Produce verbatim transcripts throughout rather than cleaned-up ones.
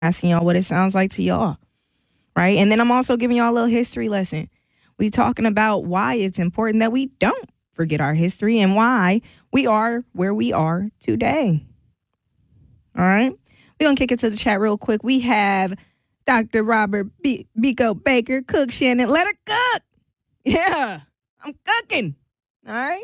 asking y'all what it sounds like to y'all, right? And then I'm also giving y'all a little history lesson. We talking about why it's important that we don't forget our history and why we are where we are today. All right? We're going to kick it to the chat real quick. We have Doctor Robert B- Biko Baker, cook Shannon. Let her cook. Yeah, I'm cooking. All right?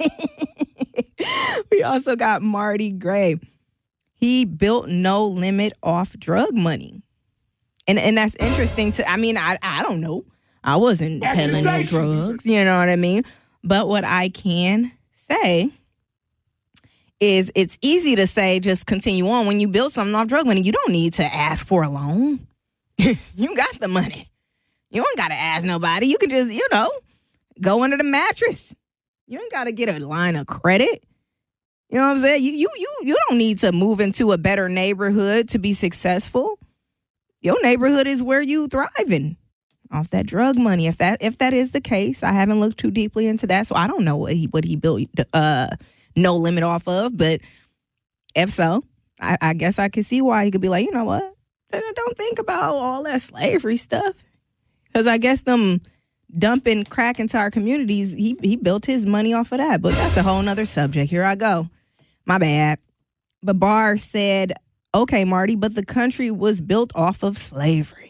We also got Marty Gray. He built No Limit off drug money. And and that's interesting to, I mean, I, I don't know. I wasn't peddling no drugs, you know what I mean? But what I can say is it's easy to say just continue on. When you build something off drug money, you don't need to ask for a loan. You got the money. You don't got to ask nobody. You can just, you know, go under the mattress. You ain't got to get a line of credit. You know what I'm saying? You, you, you, you don't need to move into a better neighborhood to be successful. Your neighborhood is where you thriving off that drug money. If that if that is the case, I haven't looked too deeply into that, so I don't know what he what he built uh, No Limit off of. But if so, I, I guess I could see why he could be like, you know what? Don't think about all that slavery stuff, because I guess them dumping crack into our communities, he he built his money off of that. But that's a whole nother subject. Here I go. My bad. But Barr said, okay, Marty, but the country was built off of slavery.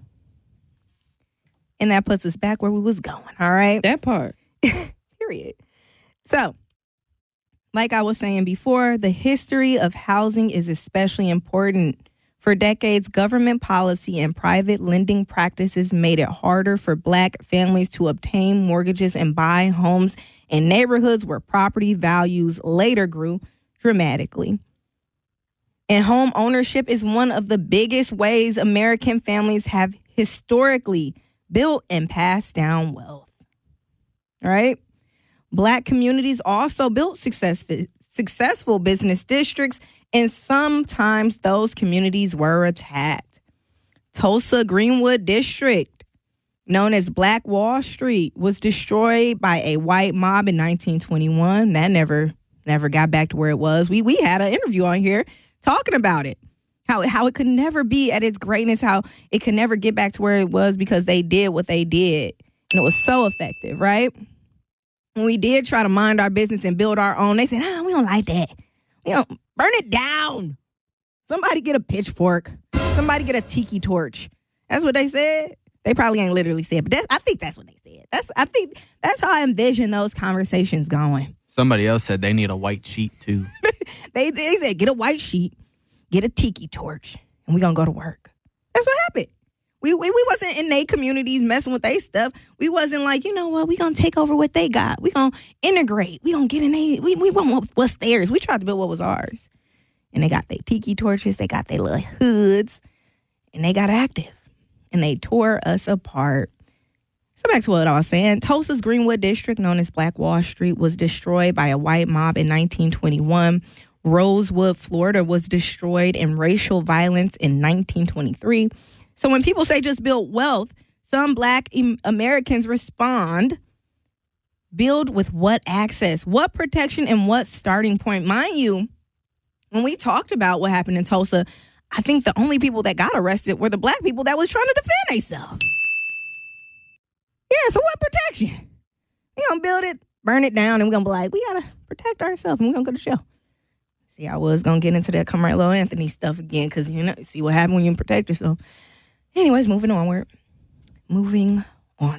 And that puts us back where we was going, all right? That part. Period. So, like I was saying before, the history of housing is especially important. For decades, government policy and private lending practices made it harder for Black families to obtain mortgages and buy homes in neighborhoods where property values later grew dramatically. And home ownership is one of the biggest ways American families have historically built and passed down wealth. All right? Black communities also built successful, successful business districts, and sometimes those communities were attacked. Tulsa Greenwood District, known as Black Wall Street, was destroyed by a white mob in nineteen twenty-one. That never, never got back to where it was. We we had an interview on here talking about it. How how it could never be at its greatness, how it could never get back to where it was because they did what they did. And it was so effective, right? When we did try to mind our business and build our own, they said, ah, we don't like that. We don't, burn it down. Somebody get a pitchfork. Somebody get a tiki torch. That's what they said. They probably ain't literally said, but that's, I think that's what they said. That's I think that's how I envision those conversations going. Somebody else said they need a white sheet, too. they, they said, get a white sheet. Get a tiki torch, and we're going to go to work. That's what happened. We, we we wasn't in their communities messing with their stuff. We wasn't like, you know what, we going to take over what they got. We going to integrate. We going to get in they, we, we want what's theirs. We tried to build what was ours. And they got their tiki torches. They got their little hoods. And they got active. And they tore us apart. So back to what I was saying. Tulsa's Greenwood District, known as Black Wall Street, was destroyed by a white mob in nineteen twenty-one. Rosewood, Florida was destroyed in racial violence in nineteen twenty-three. So when people say just build wealth, some Black Americans respond, build with what access, what protection, and what starting point? Mind you, when we talked about what happened in Tulsa, I think the only people that got arrested were the Black people that was trying to defend themselves. Yeah, so what protection? We're going to build it, burn it down, and we're going to be like, we got to protect ourselves, and we're going to go to jail. See, I was going to get into that Carmelo Anthony stuff again because, you know, see what happened when you protect yourself. Anyways, moving onward. Moving onward.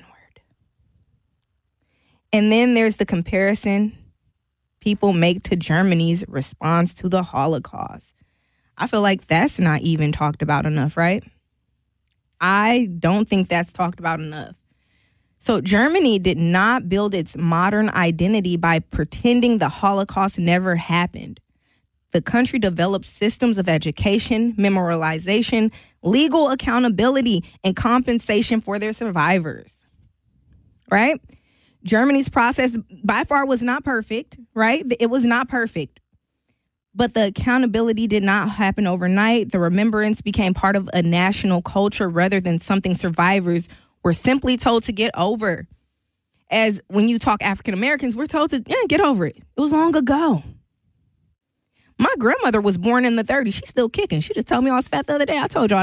And then there's the comparison people make to Germany's response to the Holocaust. I feel like that's not even talked about enough, right? I don't think that's talked about enough. So Germany did not build its modern identity by pretending the Holocaust never happened. The country developed systems of education, memorialization, legal accountability, and compensation for their survivors, right? Germany's process by far was not perfect, right? It was not perfect. But the accountability did not happen overnight. The remembrance became part of a national culture rather than something survivors were simply told to get over. As when you talk African Americans, we're told to yeah, get over it. It was long ago. My grandmother was born in the thirties. She's still kicking. She just told me I was fat the other day. I told y'all